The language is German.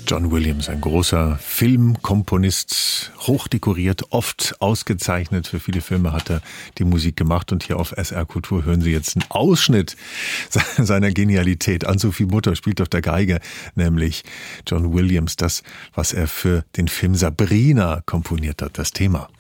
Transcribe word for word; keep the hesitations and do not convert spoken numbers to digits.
John Williams, ein großer Filmkomponist, hochdekoriert, oft ausgezeichnet. Für viele Filme hat er die Musik gemacht und hier auf S R Kultur hören Sie jetzt einen Ausschnitt seiner Genialität. Ann-Sophie Mutter spielt auf der Geige, nämlich John Williams, das, was er für den Film Sabrina komponiert hat, das Thema.